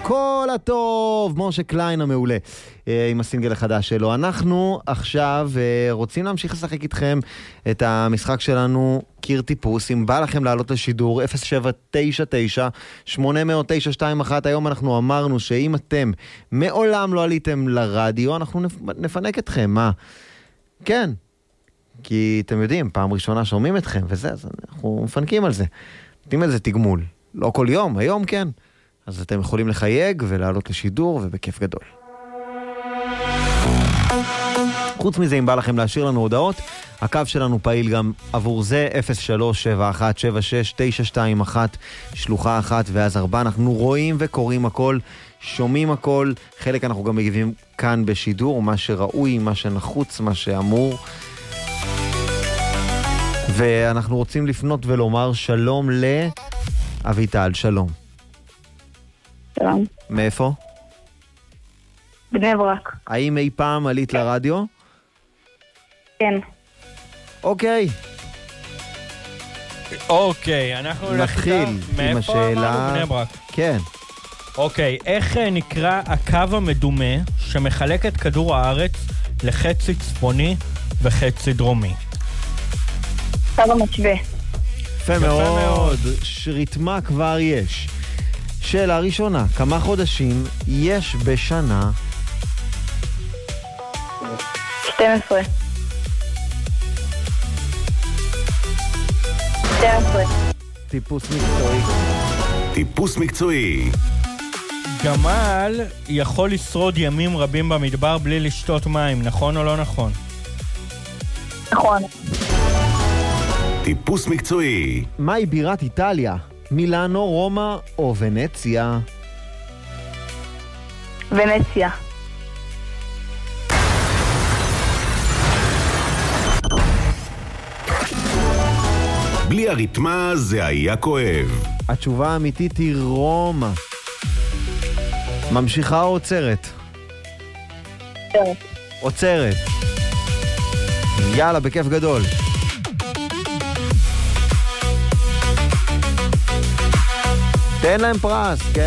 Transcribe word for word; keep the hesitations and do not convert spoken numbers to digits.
כל הטוב, משה קליין המעולה, עם הסינגל החדש שלו. אנחנו עכשיו רוצים להמשיך לשחק איתכם את המשחק שלנו, קיר טיפוס. אם בא לכם לעלות לשידור, אפס שבע תשע תשע שמונה אפס אפס תשע שתיים אחת. היום אנחנו אמרנו שאם אתם מעולם לא עליתם לרדיו, אנחנו נפנק אתכם. מה? כן. כי אתם יודעים, פעם ראשונה שומעים אתכם, וזה, אז אנחנו מפנקים על זה. נותנים איזה תגמול. לא כל יום, היום כן. אז אתם יכולים לחייג ולעלות לשידור, ובכיף גדול. חוץ מזה, אם בא לכם להשאיר לנו הודעות, הקו שלנו פעיל גם עבור זה, אפס שלוש שבע אחת שבע שש תשע שתיים אחת, שלוחה אחת ואז ארבע. אנחנו רואים וקוראים הכל, שומעים הכל, חלק אנחנו גם מגיבים כאן בשידור, מה שראוי, מה שנחוץ, מה שאמור. ואנחנו רוצים לפנות ולומר שלום לאביטל. שלום. שלום. מאיפה? בני ברק. האם אי פעם עלית לרדיו? כן. אוקיי. אוקיי, אנחנו נתחיל עם השאלה. בני ברק. כן. אוקיי, איך נקרא הקו המדומה שמחלק את כדור הארץ לחצי צפוני וחצי דרומי? קו המשווה. יפה מאוד. שריתמה כבר יש. שאלה ראשונה, כמה חודשים יש בשנה? שתים עשרה. שתים עשרה. טיפוס מקצועי. טיפוס מקצועי. גמל יכול לשרוד ימים רבים במדבר בלי לשתות מים, נכון או לא נכון? נכון. טיפוס מקצועי. מהי בירת איטליה? מילאנו, רומא או ונציה? ונציה. בלי הריתמה זה היה כואב. התשובה האמיתית היא רומא. ממשיכה או עוצרת? עוצרת. עוצרת. יאללה, בכיף גדול. תן להם פרס, כן?